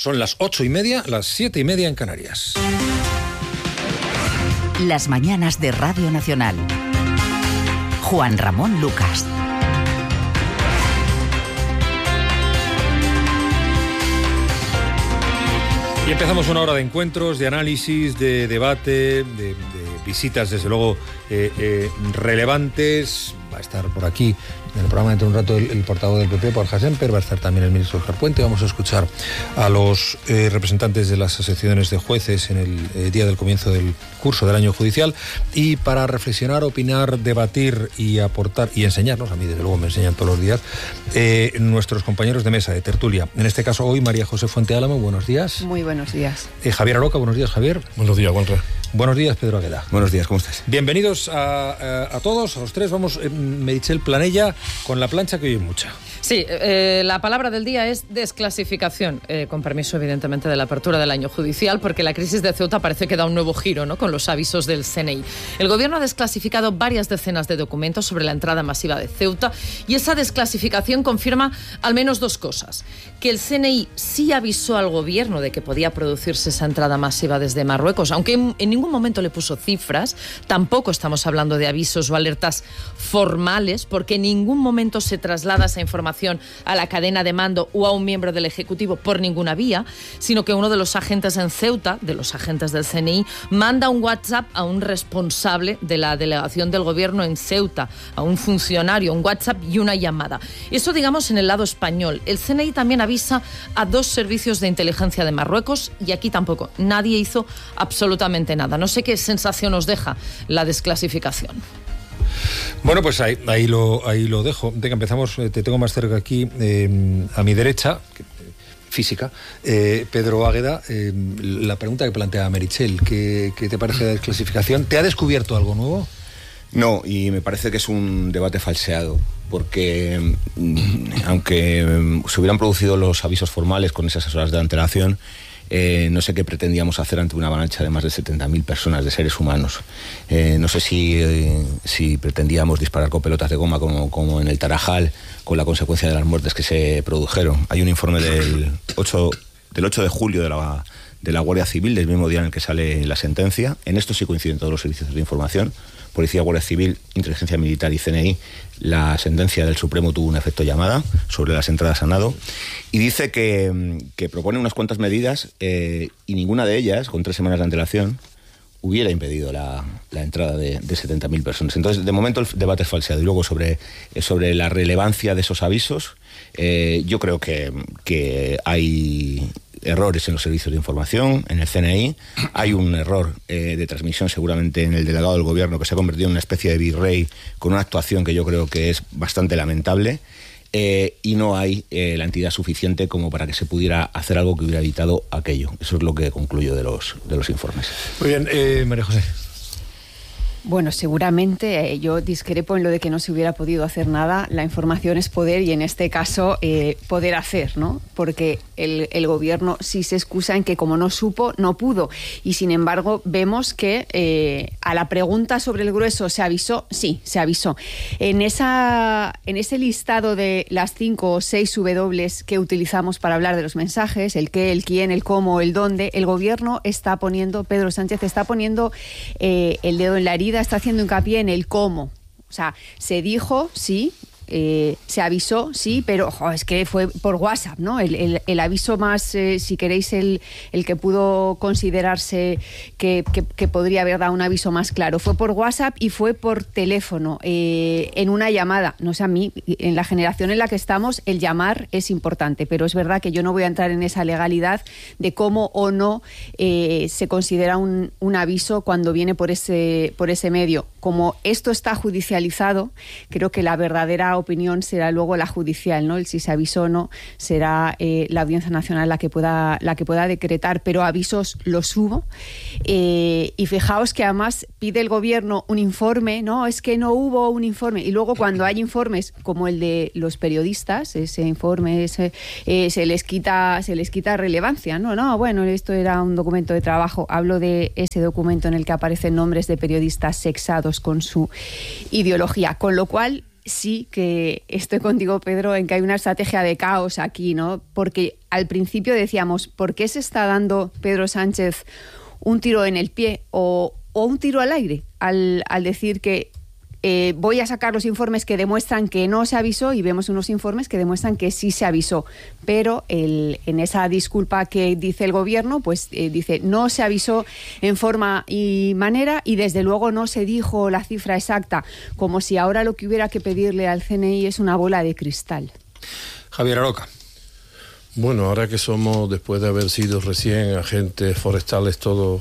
Son las 8:30, las 7:30 en Canarias. Las mañanas de Radio Nacional. Juan Ramón Lucas. Y empezamos una hora de encuentros, de análisis, de debate, de visitas, desde luego, relevantes. Va a estar por aquí en el programa dentro de un rato el portavoz del PP, Borja Semper, va a estar también el ministro Óscar Puente. Vamos a escuchar a los representantes de las asociaciones de jueces en el día del comienzo del curso del año judicial, y para reflexionar, opinar, debatir y aportar y enseñarnos, a mí desde luego me enseñan todos los días, nuestros compañeros de mesa, de tertulia. En este caso hoy María José Fuente Álamo, buenos días. Muy buenos días. Javier Aroca, buenos días, Javier. Buenos días, Juanra. Buenos días, Pedro Agueda. Buenos días, ¿cómo estás? Bienvenidos a todos, a los tres. Vamos, Meritxell Planella, con la plancha que hoy es mucha. Sí, la palabra del día es desclasificación, con permiso evidentemente de la apertura del año judicial, porque la crisis de Ceuta parece que da un nuevo giro, ¿no?, con los avisos del CNI. El gobierno ha desclasificado varias decenas de documentos sobre la entrada masiva de Ceuta, y esa desclasificación confirma al menos dos cosas: que el CNI sí avisó al gobierno de que podía producirse esa entrada masiva desde Marruecos, aunque en ningún momento le puso cifras. Tampoco estamos hablando de avisos o alertas formales, porque en ningún momento se traslada esa información a la cadena de mando o a un miembro del Ejecutivo por ninguna vía, sino que uno de los agentes en Ceuta, de los agentes del CNI, manda un WhatsApp a un responsable de la delegación del gobierno en Ceuta, a un funcionario, un WhatsApp y una llamada. Eso, digamos, en el lado español. El CNI también avisa a dos servicios de inteligencia de Marruecos, y aquí tampoco. Nadie hizo absolutamente nada. No sé qué sensación os deja la desclasificación. Bueno, pues ahí lo dejo. Venga, empezamos. Te tengo más cerca aquí, a mi derecha, física, Pedro Águeda. La pregunta que plantea Meritxell, ¿qué te parece la desclasificación? ¿Te ha descubierto algo nuevo? No, y me parece que es un debate falseado, porque aunque se hubieran producido los avisos formales con esas horas de antelación, no sé qué pretendíamos hacer ante una avalancha de más de 70.000 personas, de seres humanos. No sé si pretendíamos disparar con pelotas de goma como en el Tarajal, con la consecuencia de las muertes que se produjeron. Hay un informe del 8 de julio de la Guardia Civil, del mismo día en el que sale la sentencia. En esto sí coinciden todos los servicios de información: Policía, Guardia Civil, Inteligencia Militar y CNI. La sentencia del Supremo tuvo un efecto llamada sobre las entradas a nado, y dice que propone unas cuantas medidas, y ninguna de ellas, con 3 semanas de antelación, hubiera impedido la entrada de 70.000 personas. Entonces, de momento el debate es falseado. Y luego sobre la relevancia de esos avisos, yo creo que hay errores en los servicios de información, en el CNI. Hay un error de transmisión seguramente en el delegado del gobierno, que se ha convertido en una especie de virrey con una actuación que yo creo que es bastante lamentable, y no hay la entidad suficiente como para que se pudiera hacer algo que hubiera evitado aquello. Eso es lo que concluyo de los informes. Muy bien, María José. Bueno, seguramente yo discrepo en lo de que no se hubiera podido hacer nada. La información es poder, y en este caso poder hacer, ¿no? Porque el gobierno sí se excusa en que como no supo, no pudo. Y sin embargo vemos que a la pregunta sobre el grueso, ¿se avisó? Sí, se avisó. En ese listado de las 5 o 6 W que utilizamos para hablar de los mensajes, el qué, el quién, el cómo, el dónde, el gobierno está poniendo, Pedro Sánchez está poniendo el dedo en la herida, está haciendo hincapié en el cómo. O sea, se dijo, sí, se avisó, sí, pero es que fue por WhatsApp, ¿no? El aviso más, si queréis, el que pudo considerarse que podría haber dado un aviso más claro, fue por WhatsApp y fue por teléfono, en una llamada. No sé, a mí, en la generación en la que estamos, el llamar es importante, pero es verdad que yo no voy a entrar en esa legalidad de cómo o no se considera un aviso cuando viene por ese medio. Como esto está judicializado, creo que la verdadera opinión será luego la judicial, ¿no? El si se avisó o no será la Audiencia Nacional la que pueda decretar, pero avisos los hubo. Y fijaos que además pide el gobierno un informe, no, es que no hubo un informe, y luego cuando hay informes como el de los periodistas, ese informe se les quita relevancia, no, bueno, esto era un documento de trabajo. Hablo de ese documento en el que aparecen nombres de periodistas sexados con su ideología, con lo cual sí que estoy contigo, Pedro, en que hay una estrategia de caos aquí, ¿no? Porque al principio decíamos, ¿por qué se está dando Pedro Sánchez un tiro en el pie o un tiro al aire al decir que voy a sacar los informes que demuestran que no se avisó, y vemos unos informes que demuestran que sí se avisó? Pero en esa disculpa que dice el gobierno, pues dice no se avisó en forma y manera, y desde luego no se dijo la cifra exacta, como si ahora lo que hubiera que pedirle al CNI es una bola de cristal. Javier Aroca. Bueno, ahora que somos, después de haber sido recién agentes forestales todos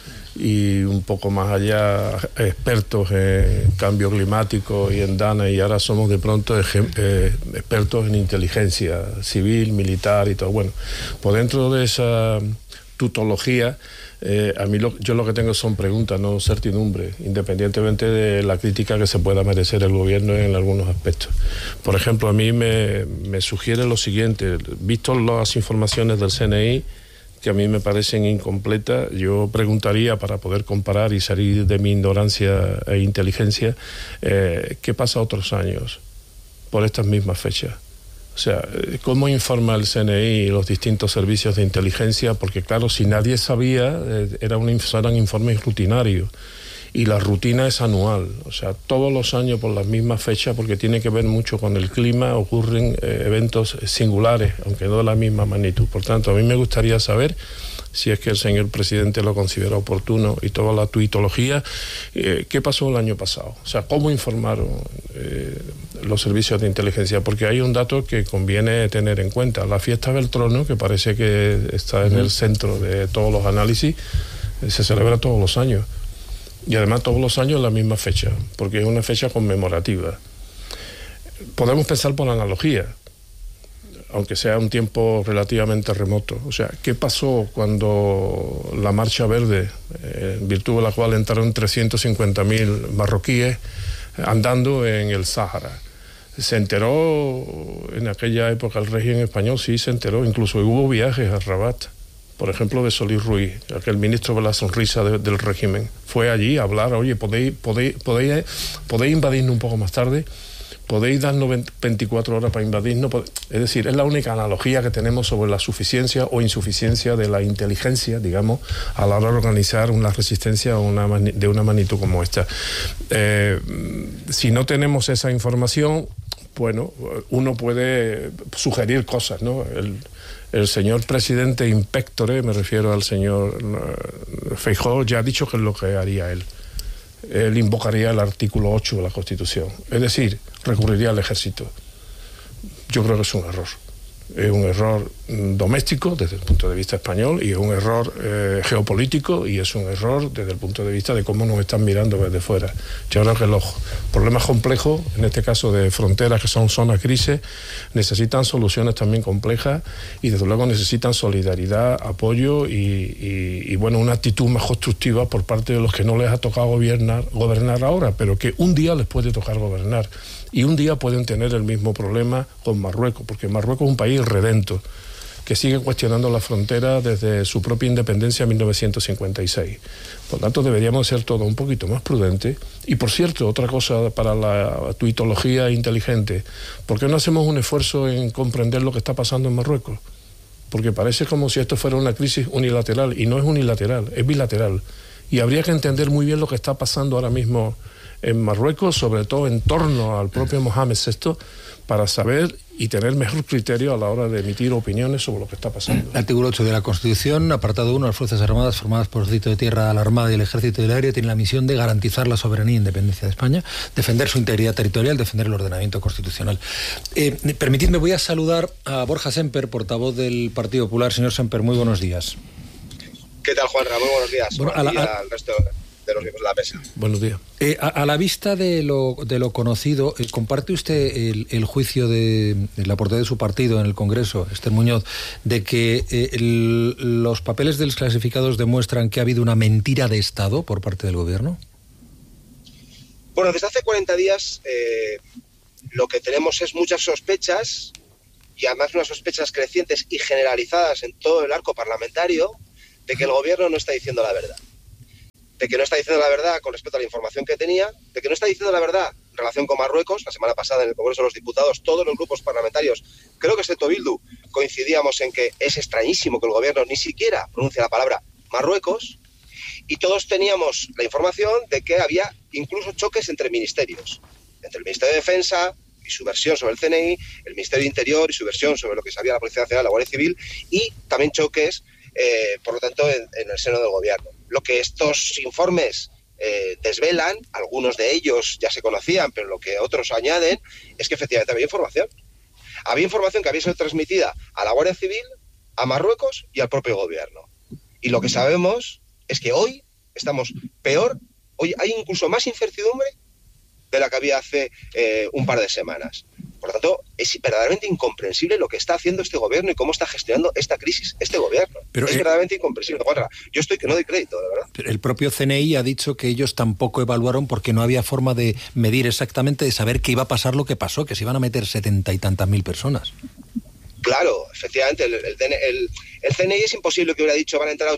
y un poco más allá expertos en cambio climático y en DANA, y ahora somos de pronto expertos en inteligencia civil, militar y todo. Bueno, pues dentro de esa tutología, a mí yo lo que tengo son preguntas, no certidumbre, independientemente de la crítica que se pueda merecer el gobierno en algunos aspectos. Por ejemplo, a mí me sugiere lo siguiente: visto las informaciones del CNI, que a mí me parecen incompletas, yo preguntaría, para poder comparar y salir de mi ignorancia e inteligencia, ¿qué pasa otros años por estas mismas fechas? O sea, ¿cómo informa el CNI y los distintos servicios de inteligencia? Porque claro, si nadie sabía, eran informes rutinarios. Y la rutina es anual, o sea, todos los años por las mismas fechas, porque tiene que ver mucho con el clima, ocurren eventos singulares, aunque no de la misma magnitud. Por tanto, a mí me gustaría saber, si es que el señor presidente lo considera oportuno, y toda la tuitología, ¿qué pasó el año pasado? O sea, ¿cómo informaron los servicios de inteligencia? Porque hay un dato que conviene tener en cuenta. La fiesta del trono, que parece que está en el centro de todos los análisis, se celebra todos los años. Y además todos los años la misma fecha, porque es una fecha conmemorativa. Podemos pensar por analogía, aunque sea un tiempo relativamente remoto. O sea, ¿qué pasó cuando la Marcha Verde, en virtud de la cual entraron 350.000 marroquíes andando en el Sáhara? Se enteró en aquella época el régimen español, sí se enteró, incluso hubo viajes a Rabat. Por ejemplo, de Solís Ruiz, aquel ministro de la sonrisa del régimen, fue allí a hablar: oye, podéis invadirnos un poco más tarde, podéis darnos 24 horas para invadirnos. Es decir, es la única analogía que tenemos sobre la suficiencia o insuficiencia de la inteligencia, digamos, a la hora de organizar una resistencia de una magnitud como esta. Si no tenemos esa información, bueno, uno puede sugerir cosas, ¿no? El señor presidente Inpectore, me refiero al señor Feijóo, ya ha dicho que es lo que haría él. Él invocaría el artículo 8 de la Constitución, es decir, recurriría al ejército. Yo creo que es un error. Es un error doméstico desde el punto de vista español, y es un error geopolítico, y es un error desde el punto de vista de cómo nos están mirando desde fuera. Yo creo que los problemas complejos, en este caso de fronteras, que son zonas grises, necesitan soluciones también complejas, y desde luego necesitan solidaridad, apoyo y bueno, una actitud más constructiva por parte de los que no les ha tocado gobernar ahora, pero que un día les puede tocar gobernar. Y un día pueden tener el mismo problema con Marruecos, porque Marruecos es un país redento, que sigue cuestionando la frontera desde su propia independencia en 1956. Por lo tanto, deberíamos ser todos un poquito más prudentes. Y por cierto, otra cosa para la tuitología inteligente: ¿por qué no hacemos un esfuerzo en comprender lo que está pasando en Marruecos? Porque parece como si esto fuera una crisis unilateral, y no es unilateral, es bilateral. Y habría que entender muy bien lo que está pasando ahora mismo en Marruecos, sobre todo en torno al propio Mohamed VI, para saber y tener mejor criterio a la hora de emitir opiniones sobre lo que está pasando. Artículo 8 de la Constitución, apartado 1, las Fuerzas Armadas formadas por el Ejército de Tierra, la Armada y el Ejército del Aire tienen la misión de garantizar la soberanía e independencia de España, defender su integridad territorial, defender el ordenamiento constitucional. Permitidme, voy a saludar a Borja Semper, portavoz del Partido Popular. Señor Semper, muy buenos días. ¿Qué tal, Juan Ramón? Buenos días. Bueno, al resto de los miembros de la mesa. Buenos días. A la vista de lo conocido, ¿comparte usted el juicio de la portavoz de su partido en el Congreso, Esther Muñoz, de que los papeles desclasificados demuestran que ha habido una mentira de Estado por parte del Gobierno? Bueno, desde hace 40 días lo que tenemos es muchas sospechas, y además unas sospechas crecientes y generalizadas en todo el arco parlamentario, de que el Gobierno no está diciendo la verdad. de que no está diciendo la verdad con respecto a la información que tenía, de que no está diciendo la verdad en relación con Marruecos. La semana pasada en el Congreso de los Diputados todos los grupos parlamentarios, creo que excepto Bildu, coincidíamos en que es extrañísimo que el gobierno ni siquiera pronuncie la palabra Marruecos, y todos teníamos la información de que había incluso choques entre ministerios, entre el Ministerio de Defensa y su versión sobre el CNI, el Ministerio de Interior y su versión sobre lo que sabía la Policía Nacional, la Guardia Civil, y también choques, por lo tanto, en el seno del gobierno. Lo que estos informes desvelan, algunos de ellos ya se conocían, pero lo que otros añaden es que efectivamente había información. Había información que había sido transmitida a la Guardia Civil, a Marruecos y al propio gobierno. Y lo que sabemos es que hoy estamos peor, hoy hay incluso más incertidumbre de la que había hace un par de semanas. Por lo tanto, es verdaderamente incomprensible lo que está haciendo este gobierno y cómo está gestionando esta crisis este gobierno. Pero, es verdaderamente incomprensible. Yo estoy que no doy crédito, de verdad. El propio CNI ha dicho que ellos tampoco evaluaron porque no había forma de medir exactamente, de saber qué iba a pasar lo que pasó, que se iban a meter 70 y tantas mil personas. Claro, efectivamente, el CNI es imposible que hubiera dicho van a entrar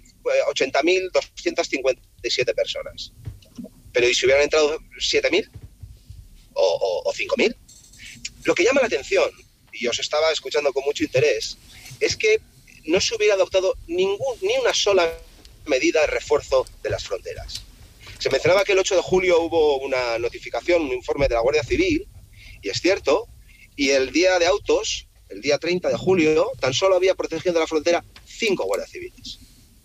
80.257 personas. Pero ¿y si hubieran entrado 7.000? ¿O 5.000? Lo que llama la atención, y os estaba escuchando con mucho interés, es que no se hubiera adoptado ni una sola medida de refuerzo de las fronteras. Se mencionaba que el 8 de julio hubo una notificación, un informe de la Guardia Civil, y es cierto, y el día de autos, el día 30 de julio, tan solo había protegiendo la frontera 5 guardias civiles.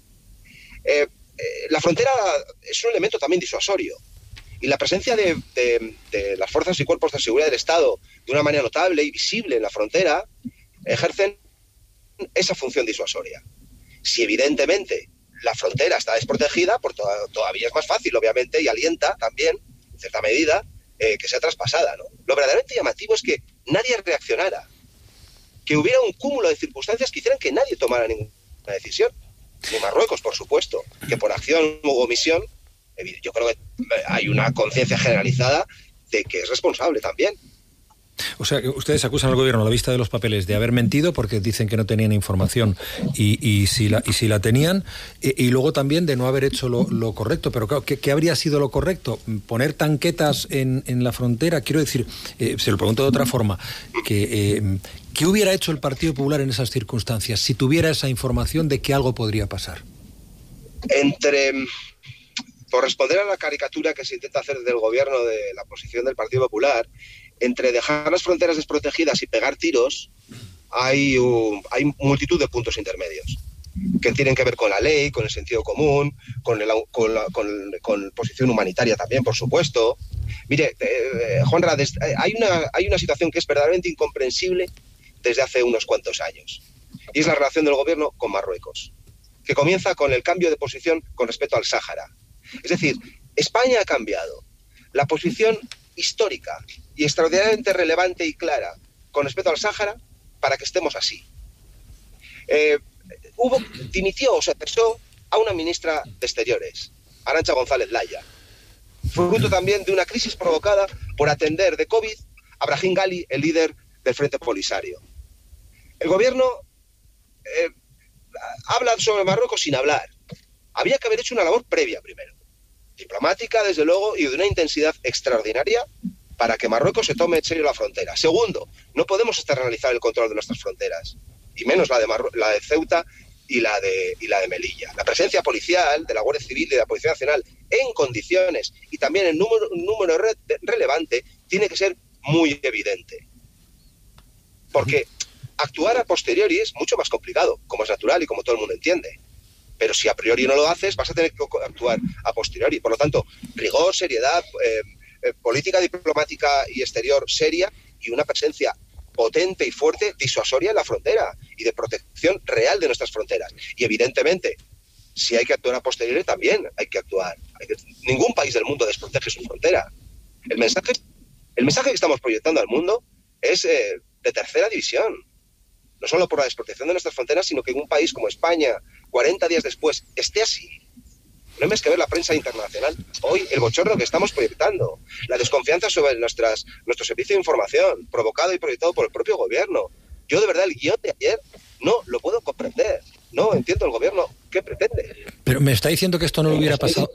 La frontera es un elemento también disuasorio, y la presencia de las fuerzas y cuerpos de seguridad del Estado de una manera notable y visible en la frontera ejercen esa función disuasoria. Si evidentemente la frontera está desprotegida, todavía es más fácil, obviamente, y alienta también, en cierta medida, que sea traspasada, ¿no? Lo verdaderamente llamativo es que nadie reaccionara, que hubiera un cúmulo de circunstancias que hicieran que nadie tomara ninguna decisión. Ni Marruecos, por supuesto, que por acción u omisión, yo creo que hay una conciencia generalizada de que es responsable también. O sea, que ustedes acusan al gobierno a la vista de los papeles de haber mentido porque dicen que no tenían información y si la tenían, y luego también de no haber hecho lo correcto. Pero claro, ¿qué habría sido lo correcto? ¿Poner tanquetas en la frontera? Quiero decir, se lo pregunto de otra forma, ¿qué hubiera hecho el Partido Popular en esas circunstancias si tuviera esa información de que algo podría pasar? Por responder a la caricatura que se intenta hacer del gobierno de la posición del Partido Popular, entre dejar las fronteras desprotegidas y pegar tiros, hay multitud de puntos intermedios que tienen que ver con la ley, con el sentido común, con posición humanitaria también, por supuesto. Mire, Juanra, hay una situación que es verdaderamente incomprensible desde hace unos cuantos años, y es la relación del gobierno con Marruecos, que comienza con el cambio de posición con respecto al Sáhara. Es decir, España ha cambiado la posición histórica y extraordinariamente relevante y clara con respecto al Sáhara para que estemos así. Dimitió o se cesó a una ministra de Exteriores, Arantxa González Laya. Fue fruto también de una crisis provocada por atender de COVID a Brahim Ghali, el líder del Frente Polisario. El gobierno habla sobre Marruecos sin hablar. Había que haber hecho una labor previa primero, diplomática desde luego, y de una intensidad extraordinaria para que Marruecos se tome en serio la frontera. Segundo, no podemos externalizar el control de nuestras fronteras, y menos la de Ceuta y la de Melilla. La presencia policial de la Guardia Civil y de la Policía Nacional en condiciones y también en número relevante tiene que ser muy evidente. Porque actuar a posteriori es mucho más complicado, como es natural y como todo el mundo entiende. Pero si a priori no lo haces, vas a tener que actuar a posteriori. Por lo tanto, rigor, seriedad, política diplomática y exterior seria y una presencia potente y fuerte, disuasoria en la frontera y de protección real de nuestras fronteras. Y evidentemente, si hay que actuar a posteriori, también hay que actuar. Ningún país del mundo desprotege su frontera. El mensaje que estamos proyectando al mundo es de tercera división. No solo por la desprotección de nuestras fronteras, sino que en un país como España, 40 días después, esté así. No hay más que ver la prensa internacional. Hoy, el bochorno que estamos proyectando, la desconfianza sobre nuestro servicio de información, provocado y proyectado por el propio gobierno. Yo, de verdad, el guión de ayer no lo puedo comprender. No entiendo el gobierno qué pretende. Pero me está diciendo que esto no lo hubiera pasado.